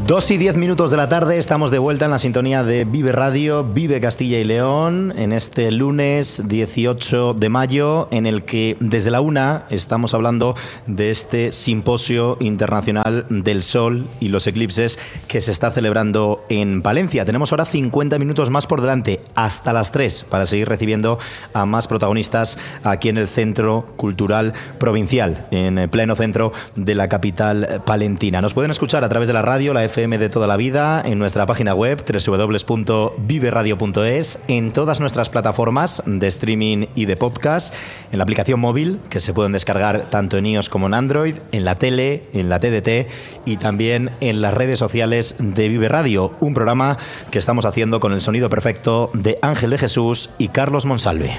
2:10 de la tarde, estamos de vuelta en la sintonía de Vive Radio, Vive Castilla y León, en este lunes 18 de mayo, en el que desde la 1 estamos hablando de este simposio internacional del Sol y los eclipses que se está celebrando en Palencia. Tenemos ahora 50 minutos más por delante, hasta las 3, para seguir recibiendo a más protagonistas aquí en el Centro Cultural Provincial, en pleno centro de la capital palentina. Nos pueden escuchar a través de la radio, la FM de toda la vida, en nuestra página web www.viveradio.es, en todas nuestras plataformas de streaming y de podcast, en la aplicación móvil que se pueden descargar tanto en iOS como en Android, en la tele, en la TDT y también en las redes sociales de Vive Radio, un programa que estamos haciendo con el sonido perfecto de Ángel de Jesús y Carlos Monsalve.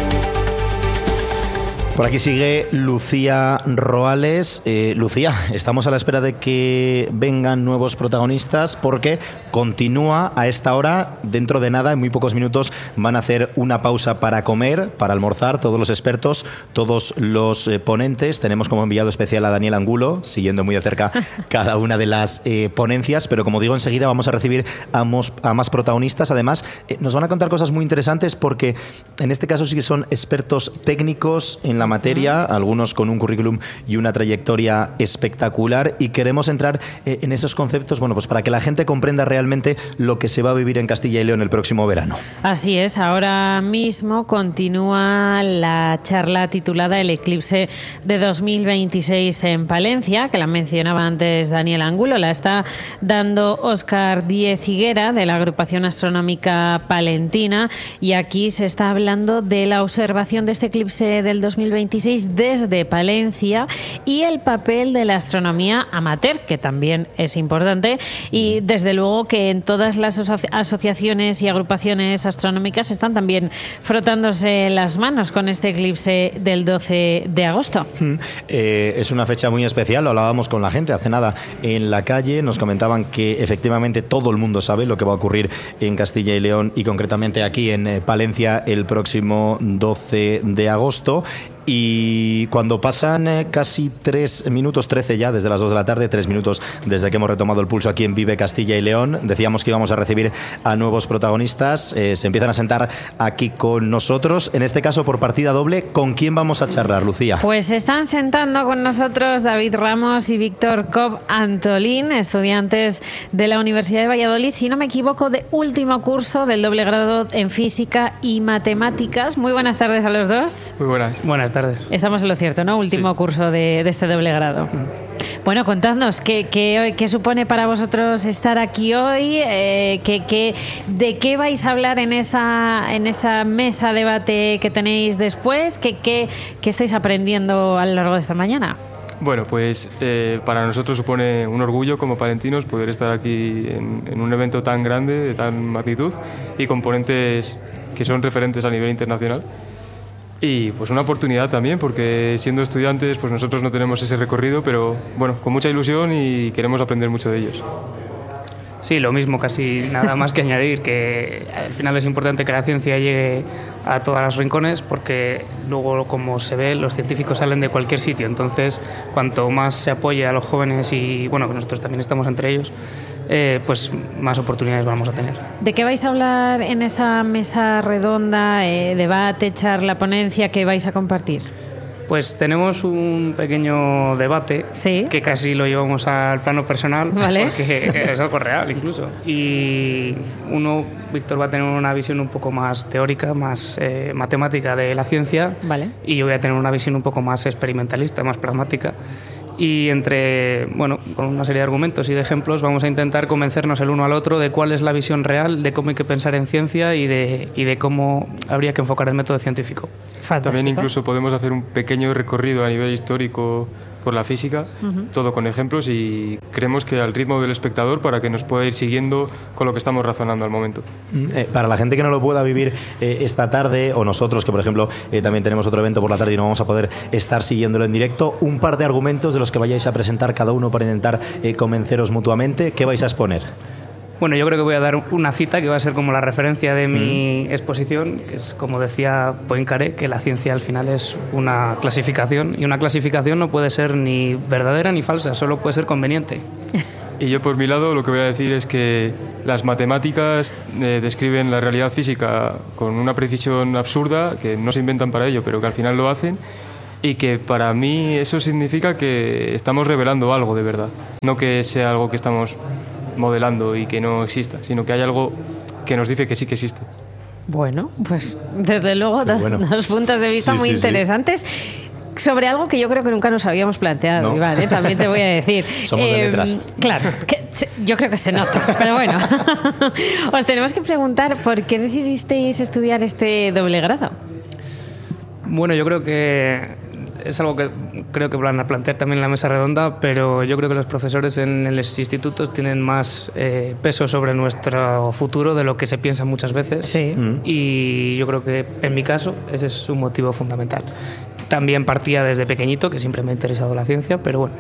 Por aquí sigue Lucía Roales. Lucía, estamos a la espera de que vengan nuevos protagonistas porque continúa a esta hora, dentro de nada, en muy pocos minutos, van a hacer una pausa para comer, para almorzar, todos los expertos, todos los ponentes. Tenemos como enviado especial a Daniel Angulo, siguiendo muy de cerca cada una de las ponencias, pero como digo, enseguida vamos a recibir a más protagonistas. Además, nos van a contar cosas muy interesantes porque en este caso sí que son expertos técnicos en la materia, algunos con un currículum y una trayectoria espectacular, y queremos entrar en esos conceptos, bueno, pues para que la gente comprenda realmente lo que se va a vivir en Castilla y León el próximo verano. Así es, ahora mismo continúa la charla titulada El eclipse de 2026 en Palencia, que la mencionaba antes Daniel Angulo, la está dando Óscar Díez Higuera de la Agrupación Astronómica Palentina, y aquí se está hablando de la observación de este eclipse del 2026 desde Palencia y el papel de la astronomía amateur, que también es importante, y desde luego que en todas las asociaciones y agrupaciones astronómicas están también frotándose las manos con este eclipse del 12 de agosto. Es una fecha muy especial, lo hablábamos con la gente hace nada en la calle, nos comentaban que efectivamente todo el mundo sabe lo que va a ocurrir en Castilla y León y concretamente aquí en Palencia el próximo 12 de agosto. Y cuando pasan casi 3 minutos 13 ya, desde las 2 de la tarde, 3 minutos desde que hemos retomado el pulso aquí en Vive Castilla y León, decíamos que íbamos a recibir a nuevos protagonistas, se empiezan a sentar aquí con nosotros, en este caso por partida doble. ¿Con quién vamos a charlar, Lucía? Pues se están sentando con nosotros David Ramos y Víctor Cobb Antolín, estudiantes de la Universidad de Valladolid, si no me equivoco, de último curso del doble grado en Física y Matemáticas. Muy buenas tardes a los dos. Muy buenas. Buenas tardes. Estamos en lo cierto, ¿no? Último curso de este doble grado. Bueno, contadnos, ¿qué supone para vosotros estar aquí hoy? ¿De qué vais a hablar en esa mesa debate que tenéis después? ¿Qué estáis aprendiendo a lo largo de esta mañana? Bueno, pues para nosotros supone un orgullo como palentinos poder estar aquí en un evento tan grande, de tan magnitud y con ponentes que son referentes a nivel internacional. Y pues una oportunidad también, porque siendo estudiantes pues nosotros no tenemos ese recorrido, pero bueno, con mucha ilusión y queremos aprender mucho de ellos. Sí, lo mismo, casi nada más que añadir, que al final es importante que la ciencia llegue a todos los rincones, porque luego, como se ve, los científicos salen de cualquier sitio, entonces cuanto más se apoye a los jóvenes y bueno, que nosotros también estamos entre ellos, pues más oportunidades vamos a tener. ¿De qué vais a hablar en esa mesa redonda, debate, charla, ponencia que vais a compartir? Pues tenemos un pequeño debate, ¿sí?, que casi lo llevamos al plano personal, ¿vale?, porque es algo real incluso. Y Víctor va a tener una visión un poco más teórica, más matemática de la ciencia, ¿vale?, y yo voy a tener una visión un poco más experimentalista, más pragmática. Y con una serie de argumentos y de ejemplos vamos a intentar convencernos el uno al otro de cuál es la visión real, de cómo hay que pensar en ciencia y de cómo habría que enfocar el método científico. Fantástico. También incluso podemos hacer un pequeño recorrido a nivel histórico por la física, todo con ejemplos, y creemos que al ritmo del espectador, para que nos pueda ir siguiendo con lo que estamos razonando al momento. Para la gente que no lo pueda vivir esta tarde, o nosotros que por ejemplo también tenemos otro evento por la tarde y no vamos a poder estar siguiéndolo en directo, un par de argumentos de los que vayáis a presentar cada uno para intentar convenceros mutuamente. ¿Qué vais a exponer? Bueno, yo creo que voy a dar una cita que va a ser como la referencia de mi exposición, que es, como decía Poincaré, que la ciencia al final es una clasificación, y una clasificación no puede ser ni verdadera ni falsa, solo puede ser conveniente. Y yo por mi lado lo que voy a decir es que las matemáticas describen la realidad física con una precisión absurda, que no se inventan para ello, pero que al final lo hacen, y que para mí eso significa que estamos revelando algo de verdad, no que sea algo que estamos modelando y que no exista, sino que hay algo que nos dice que sí que existe. Bueno, pues desde luego dos puntos de vista muy interesantes. Sobre algo que yo creo que nunca nos habíamos planteado, Iván, también te voy a decir. Somos de letras. Claro, yo creo que se nota, pero bueno. Os tenemos que preguntar por qué decidisteis estudiar este doble grado. Bueno, yo creo que es algo que creo que van a plantear también en la mesa redonda, pero yo creo que los profesores en los institutos tienen más peso sobre nuestro futuro de lo que se piensa muchas veces. Sí. Y yo creo que en mi caso ese es un motivo fundamental. También partía desde pequeñito, que siempre me ha interesado la ciencia, pero bueno.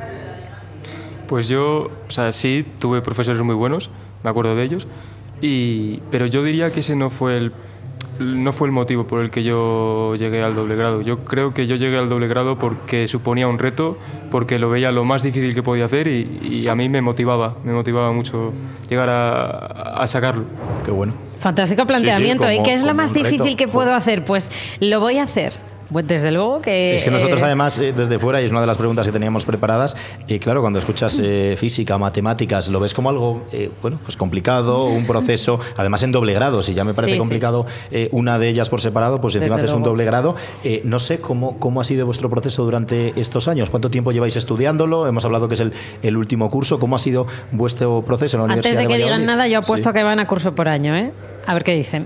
Pues yo, sí, tuve profesores muy buenos, me acuerdo de ellos, pero yo diría que ese no fue el motivo por el que yo llegué al doble grado. Yo creo que yo llegué al doble grado porque suponía un reto, porque lo veía lo más difícil que podía hacer y a mí me motivaba mucho llegar a sacarlo. Qué bueno. Fantástico planteamiento. Sí, ¿Y qué es lo más difícil reto que puedo hacer? Pues lo voy a hacer. Pues desde luego que... Es que nosotros además, desde fuera, y es una de las preguntas que teníamos preparadas, claro, cuando escuchas física, matemáticas, lo ves como algo, pues complicado, un proceso, además en doble grado, si ya me parece complicado una de ellas por separado, pues encima haces un doble grado. No sé cómo ha sido vuestro proceso durante estos años, ¿cuánto tiempo lleváis estudiándolo? Hemos hablado que es el último curso, ¿cómo ha sido vuestro proceso en la Antes Universidad de que de digan nada, yo apuesto que van a curso por año, ¿eh? A ver qué dicen.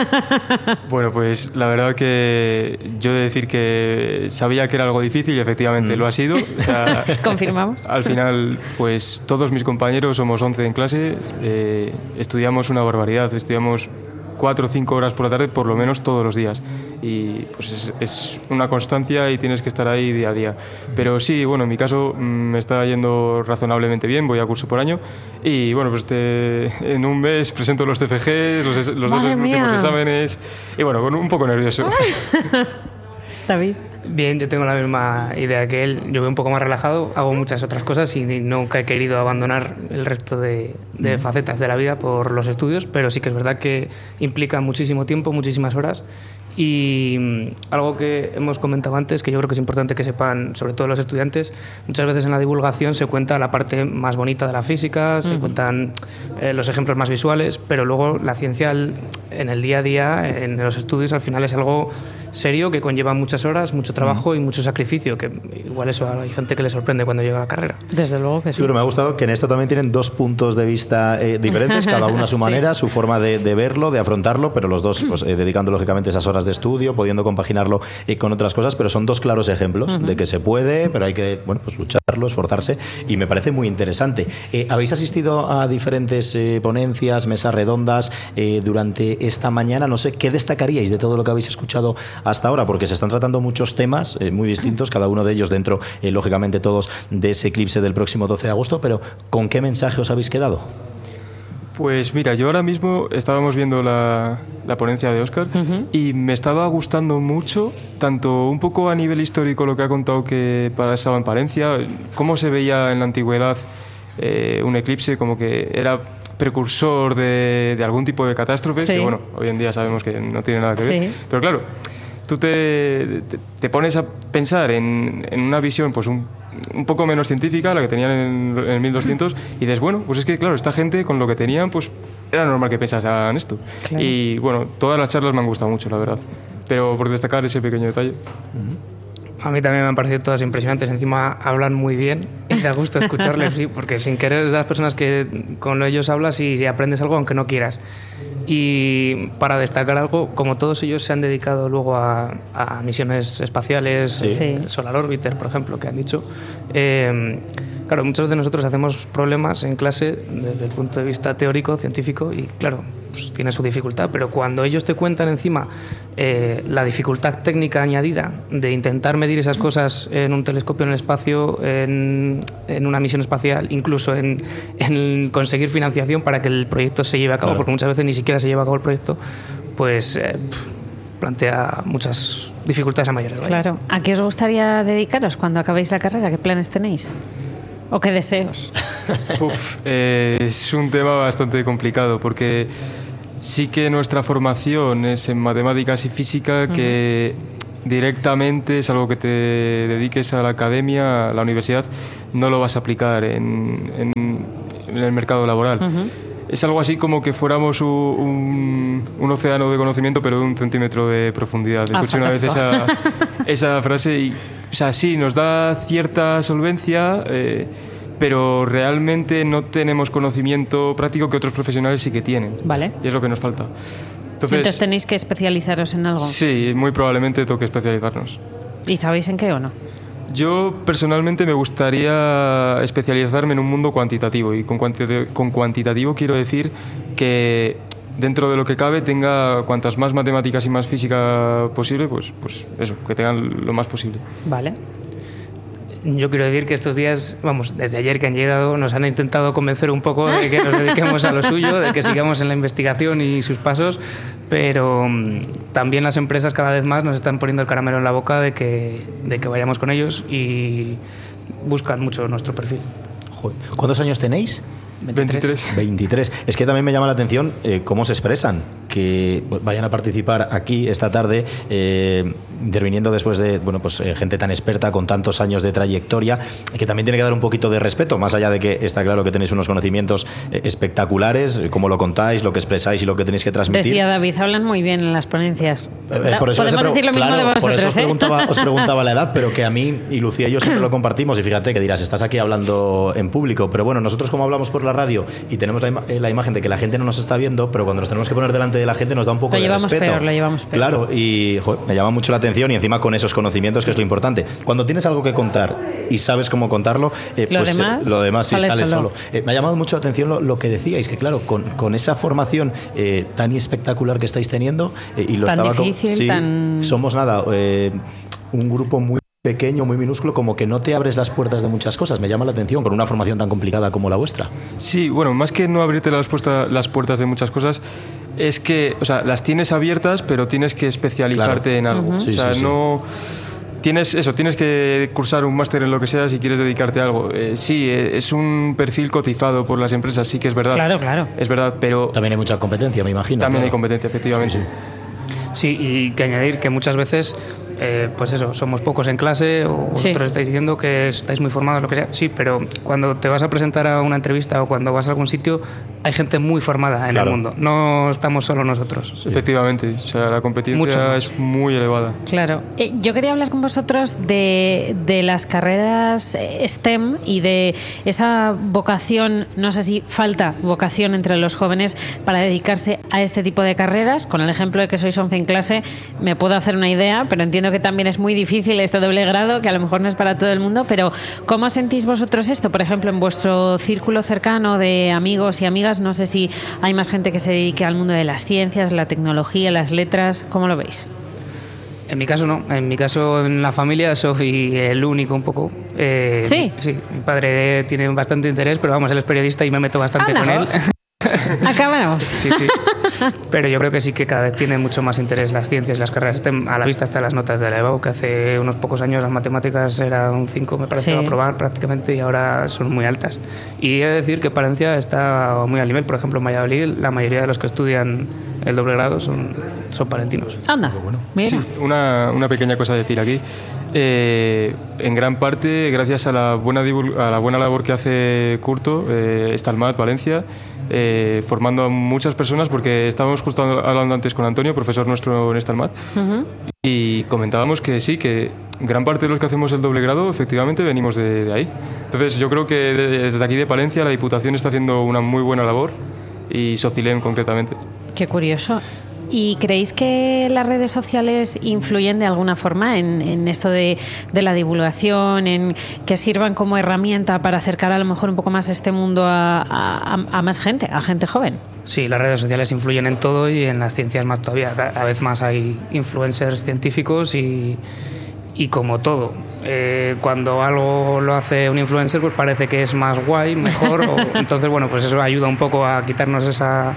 Bueno, pues la verdad que yo he de decir que sabía que era algo difícil y efectivamente lo ha sido. O sea, confirmamos. Al final, pues todos mis compañeros, somos 11 en clase, estudiamos una barbaridad, estudiamos 4 o 5 horas por la tarde por lo menos todos los días y pues es una constancia y tienes que estar ahí día a día, pero sí, bueno, en mi caso me está yendo razonablemente bien, voy a curso por año y bueno, pues en un mes presento los TFGs, los dos últimos exámenes y bueno, con un poco nervioso. David. Bien, yo tengo la misma idea que él. Yo voy un poco más relajado, hago muchas otras cosas y nunca he querido abandonar el resto de facetas de la vida por los estudios, pero sí que es verdad que implica muchísimo tiempo, muchísimas horas. Y algo que hemos comentado antes, que yo creo que es importante que sepan, sobre todo los estudiantes, muchas veces en la divulgación se cuenta la parte más bonita de la física, se cuentan los ejemplos más visuales, pero luego la ciencia en el día a día, en los estudios, al final es algo serio que conlleva muchas horas, mucho trabajo y mucho sacrificio, que igual eso hay gente que le sorprende cuando llega a la carrera. Desde luego que sí. Pero me ha gustado que en esto también tienen dos puntos de vista diferentes, cada uno a su manera, su forma de verlo, de afrontarlo, pero los dos pues, dedicando lógicamente esas horas de estudio, pudiendo compaginarlo con otras cosas, pero son dos claros ejemplos de que se puede, pero hay que pues lucharlo, esforzarse, y me parece muy interesante. ¿Habéis asistido a diferentes ponencias, mesas redondas durante esta mañana? No sé, ¿qué destacaríais de todo lo que habéis escuchado hasta ahora? Porque se están tratando muchos temas muy distintos, cada uno de ellos dentro, lógicamente todos, de ese eclipse del próximo 12 de agosto, pero ¿con qué mensaje os habéis quedado? Pues mira, yo ahora mismo estábamos viendo la ponencia de Óscar y me estaba gustando mucho, tanto un poco a nivel histórico lo que ha contado que pasaba en Palencia, cómo se veía en la antigüedad un eclipse como que era precursor de algún tipo de catástrofe, que bueno, hoy en día sabemos que no tiene nada que ver, pero claro, tú te pones a pensar en una visión pues un poco menos científica, la que tenían en 1200, y dices, bueno, pues es que claro, esta gente con lo que tenían, pues era normal que pensaran esto. Claro. Y bueno, todas las charlas me han gustado mucho, la verdad. Pero por destacar ese pequeño detalle. A mí también me han parecido todas impresionantes. Encima hablan muy bien y da gusto escucharles, sí, porque sin querer es de las personas que con ellos hablas y aprendes algo aunque no quieras. Y para destacar algo, como todos ellos se han dedicado luego a misiones espaciales, Solar Orbiter, por ejemplo, que han dicho, claro, muchos de nosotros hacemos problemas en clase desde el punto de vista teórico, científico, y claro, pues tiene su dificultad, pero cuando ellos te cuentan encima la dificultad técnica añadida de intentar medir esas cosas en un telescopio en el espacio, en una misión espacial, incluso en conseguir financiación para que el proyecto se lleve a cabo, porque muchas veces ni siquiera se lleva a cabo el proyecto, pues plantea muchas dificultades a mayores. Claro. ¿A qué os gustaría dedicaros cuando acabéis la carrera? ¿Qué planes tenéis? ¿O qué deseos? Es un tema bastante complicado porque sí que nuestra formación es en matemáticas y física, que directamente es algo que te dediques a la academia, a la universidad, no lo vas a aplicar en el mercado laboral. Es algo así como que fuéramos un océano de conocimiento, pero de 1 centímetro de profundidad. Escuché una vez esa frase y, o sea, sí, nos da cierta solvencia, pero realmente no tenemos conocimiento práctico que otros profesionales sí que tienen. Vale. Y es lo que nos falta. Entonces tenéis que especializaros en algo. Sí, muy probablemente toque especializarnos. ¿Y sabéis en qué o no? Yo personalmente me gustaría especializarme en un mundo cuantitativo, y con cuantitativo quiero decir que dentro de lo que cabe tenga cuantas más matemáticas y más física posible, pues eso, que tengan lo más posible. Vale. Yo quiero decir que estos días, vamos, desde ayer que han llegado, nos han intentado convencer un poco de que nos dediquemos a lo suyo, de que sigamos en la investigación y sus pasos, pero también las empresas cada vez más nos están poniendo el caramelo en la boca de que vayamos con ellos y buscan mucho nuestro perfil. Joder. ¿Cuántos años tenéis? 23. 23. Es que también me llama la atención cómo se expresan, que vayan a participar aquí esta tarde, interviniendo después de gente tan experta con tantos años de trayectoria, que también tiene que dar un poquito de respeto, más allá de que está claro que tenéis unos conocimientos espectaculares, cómo lo contáis, lo que expresáis y lo que tenéis que transmitir. Decía David, hablan muy bien en las ponencias. Por eso podemos decir lo mismo, claro, de vosotros. Por eso os preguntaba la edad, pero que a mí y Lucía y yo siempre lo compartimos, y fíjate que dirás, estás aquí hablando en público, pero bueno, nosotros como hablamos por la radio y tenemos la imagen de que la gente no nos está viendo, pero cuando nos tenemos que poner delante de la gente nos da un poco de respeto. Lo llevamos peor. Claro, y me llama mucho la atención, y encima con esos conocimientos, que es lo importante. Cuando tienes algo que contar y sabes cómo contarlo, lo demás sí sale solo. Me ha llamado mucho la atención lo que decíais, que claro, con esa formación tan espectacular que estáis teniendo, y lo tan estaba difícil, somos un grupo muy pequeño, muy minúsculo, como que no te abres las puertas de muchas cosas. Me llama la atención con una formación tan complicada como la vuestra. Sí, bueno, más que no abrirte las puertas de muchas cosas, es que, o sea, las tienes abiertas, pero tienes que especializarte en algo. Sí, o sea, no... Tienes que cursar un máster en lo que sea si quieres dedicarte a algo. Sí, es un perfil cotizado por las empresas, sí que es verdad. Claro. Es verdad, pero... También hay mucha competencia, me imagino. También hay competencia, efectivamente. Sí, y que añadir que muchas veces, pues eso, somos pocos en clase, o vosotros estáis diciendo que estáis muy formados, lo que sea. Sí, pero cuando te vas a presentar a una entrevista o cuando vas a algún sitio, hay gente muy formada en el mundo. No estamos solo nosotros. Sí. Efectivamente, o sea, la competencia es muy elevada. Claro. Yo quería hablar con vosotros de las carreras STEM y de esa vocación, no sé si falta vocación entre los jóvenes para dedicarse a este tipo de carreras. Con el ejemplo de que sois 11 en clase, me puedo hacer una idea, pero entiendo que también es muy difícil este doble grado, que a lo mejor no es para todo el mundo, pero ¿cómo sentís vosotros esto? Por ejemplo, en vuestro círculo cercano de amigos y amigas, no sé si hay más gente que se dedique al mundo de las ciencias, la tecnología, las letras. ¿Cómo lo veis? En mi caso no. En mi caso, en la familia, soy el único un poco. ¿Sí? Sí. Mi padre tiene bastante interés, pero vamos, él es periodista y me meto bastante con él. Acabamos. Sí. Pero yo creo que sí que cada vez tiene mucho más interés las ciencias, las carreras. A la vista están las notas de la EBAU, que hace unos pocos años las matemáticas eran un 5, me parece, a aprobar prácticamente, y ahora son muy altas. Y he de decir que Palencia está muy al nivel. Por ejemplo, en Valladolid, la mayoría de los que estudian el doble grado son palentinos. Anda, mira. Sí, una pequeña cosa a decir aquí. En gran parte, gracias a la buena labor que hace Curto, Estalmat, Valencia, formando a muchas personas, porque estábamos justo hablando antes con Antonio, profesor nuestro en Estalmat, y comentábamos que sí, que gran parte de los que hacemos el doble grado efectivamente venimos de ahí. Entonces yo creo que desde aquí de Palencia la Diputación está haciendo una muy buena labor, y Socilem concretamente. Qué curioso. ¿Y creéis que las redes sociales influyen de alguna forma en esto de la divulgación, en que sirvan como herramienta para acercar a lo mejor un poco más este mundo a más gente, a gente joven? Sí, las redes sociales influyen en todo, y en las ciencias más todavía. Cada vez más hay influencers científicos y como todo, cuando algo lo hace un influencer, pues parece que es más guay, mejor. Entonces, bueno, pues eso ayuda un poco a quitarnos esa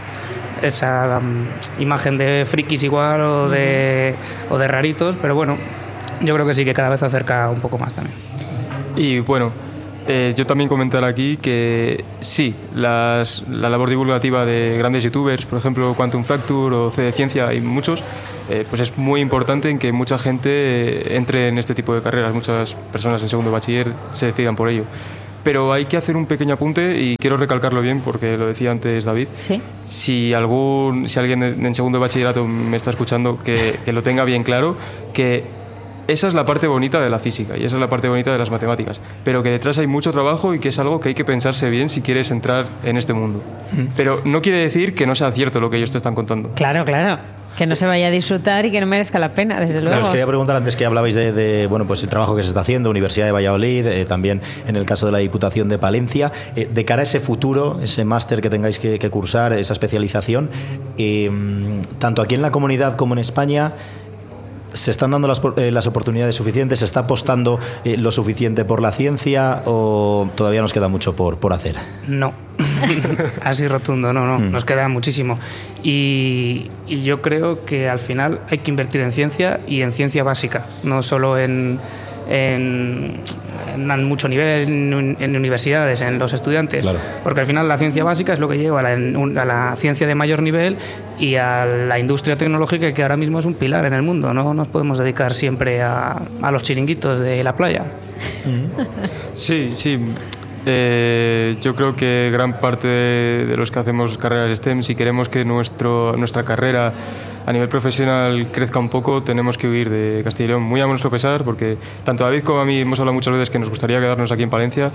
imagen de frikis igual o de raritos, pero bueno, yo creo que sí, que cada vez acerca un poco más también. Y bueno, Yo también comentar aquí que sí, la labor divulgativa de grandes youtubers, por ejemplo Quantum Fracture o CD Ciencia y muchos, pues es muy importante en que mucha gente entre en este tipo de carreras, muchas personas en segundo bachiller se decidan por ello. Pero hay que hacer un pequeño apunte y quiero recalcarlo bien porque lo decía antes David. ¿Sí? Si alguien en segundo de bachillerato me está escuchando, que lo tenga bien claro, que esa es la parte bonita de la física y esa es la parte bonita de las matemáticas, pero que detrás hay mucho trabajo y que es algo que hay que pensarse bien si quieres entrar en este mundo. Pero no quiere decir que no sea cierto lo que ellos te están contando. Claro, claro. Que no se vaya a disfrutar y que no merezca la pena, desde luego. Os quería preguntar antes que hablabais de bueno, pues el trabajo que se está haciendo, Universidad de Valladolid, también en el caso de la Diputación de Palencia, de cara a ese futuro, ese máster que tengáis que cursar, esa especialización, tanto aquí en la comunidad como en España, ¿se están dando las oportunidades suficientes? ¿Se está apostando lo suficiente por la ciencia o todavía nos queda mucho por hacer? No, así rotundo, no, nos queda muchísimo. Y yo creo que al final hay que invertir en ciencia y en ciencia básica, no solo en mucho nivel en universidades, en los estudiantes, claro. Porque al final la ciencia básica es lo que lleva a la ciencia de mayor nivel y a la industria tecnológica, que ahora mismo es un pilar en el mundo. No nos podemos dedicar siempre a los chiringuitos de la playa. Sí. Yo creo que gran parte de los que hacemos carreras STEM, si queremos que nuestra carrera a nivel profesional crezca un poco, tenemos que huir de Castilla y León, muy a nuestro pesar, porque tanto David como a mí hemos hablado muchas veces que nos gustaría quedarnos aquí en Palencia,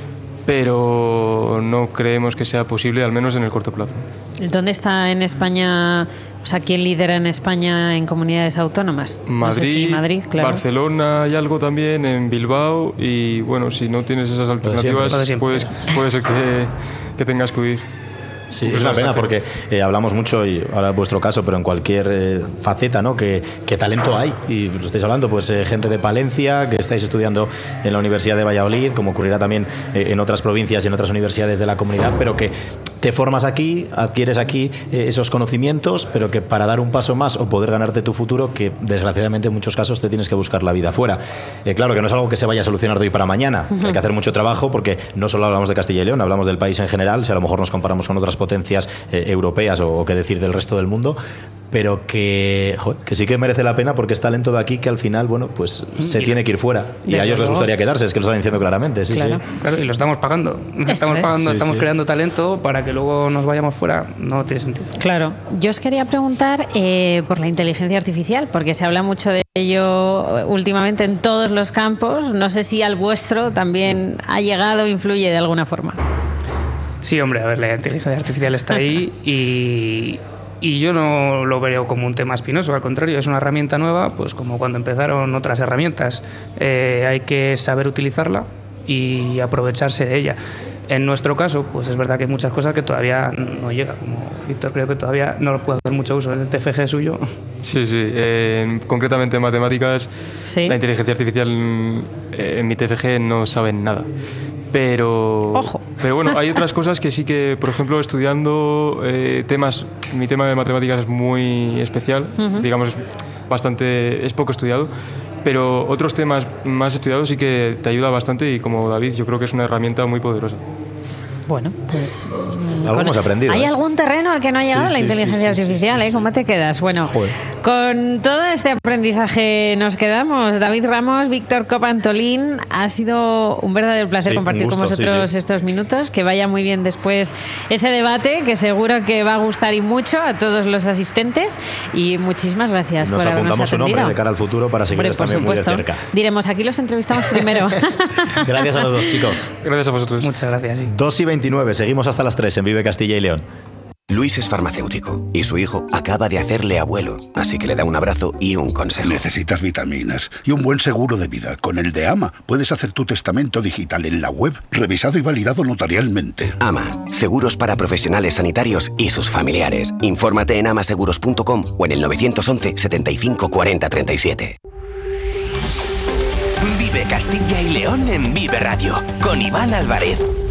pero no creemos que sea posible, al menos en el corto plazo. ¿Dónde está en España, o sea, quién lidera en España en comunidades autónomas? Madrid, no sé si Madrid, claro. Barcelona hay algo también, en Bilbao, y bueno, si no tienes esas alternativas, puede ser que tengas que huir. Sí, es una pena porque hablamos mucho, y ahora en vuestro caso, pero en cualquier faceta, ¿no? Que talento hay, y lo estáis hablando, pues gente de Palencia, que estáis estudiando en la Universidad de Valladolid, como ocurrirá también en otras provincias y en otras universidades de la comunidad, pero que te formas aquí, adquieres aquí esos conocimientos, pero que para dar un paso más o poder ganarte tu futuro, que desgraciadamente en muchos casos te tienes que buscar la vida fuera. Claro que no es algo que se vaya a solucionar de hoy para mañana, hay que hacer mucho trabajo, porque no solo hablamos de Castilla y León, hablamos del país en general, si a lo mejor nos comparamos con otras potencias europeas o qué decir del resto del mundo, pero que sí que merece la pena porque es talento de aquí que al final, bueno, pues se tiene que ir fuera y a ellos les gustaría quedarse, es que lo están diciendo claramente. Sí, claro. Claro, y lo estamos pagando. Estamos creando talento para que luego nos vayamos fuera. No tiene sentido. Claro. Yo os quería preguntar por la inteligencia artificial, porque se habla mucho de ello últimamente en todos los campos. No sé si al vuestro también ha llegado o influye de alguna forma. Sí, hombre, a ver, la inteligencia artificial está ahí y yo no lo veo como un tema espinoso, al contrario, es una herramienta nueva, pues como cuando empezaron otras herramientas. Hay que saber utilizarla y aprovecharse de ella. En nuestro caso, pues es verdad que hay muchas cosas que todavía no llega, como Víctor creo que todavía no lo puede hacer mucho uso en el TFG suyo. Sí, concretamente en matemáticas, sí. La inteligencia artificial en mi TFG no saben nada. Pero bueno, hay otras cosas que sí que, por ejemplo, estudiando mi tema de matemáticas es muy especial, digamos, es poco estudiado, pero otros temas más estudiados sí que te ayuda bastante y como David, yo creo que es una herramienta muy poderosa. Bueno, pues algo hemos aprendido. ¿Hay algún terreno al que no ha llegado la inteligencia artificial? ¿Cómo te quedas? Bueno, con todo este aprendizaje nos quedamos. David Ramos, Víctor Cop-Antolín, ha sido un verdadero placer compartir con vosotros estos minutos. Que vaya muy bien después ese debate, que seguro que va a gustar y mucho a todos los asistentes. Y muchísimas gracias por habernos atendido. Nos apuntamos su nombre de cara al futuro para seguirles también muy de cerca. Diremos, aquí los entrevistamos primero. Gracias a los dos, chicos. Gracias a vosotros. Muchas gracias. Sí. 2:29, seguimos hasta las 3 en Vive Castilla y León. Luis es farmacéutico y su hijo acaba de hacerle abuelo, así que le da un abrazo y un consejo. Necesitas vitaminas y un buen seguro de vida. Con el de AMA puedes hacer tu testamento digital en la web, revisado y validado notarialmente. AMA, seguros para profesionales sanitarios y sus familiares. Infórmate en amaseguros.com o en el 911 75 40 37. Vive Castilla y León en Vive Radio, con Iván Álvarez.